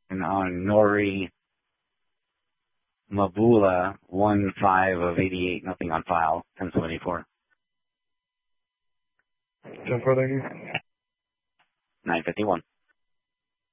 and on Nori Mabula, 1-5 of 88, nothing on file, 1074. 10 further, 951.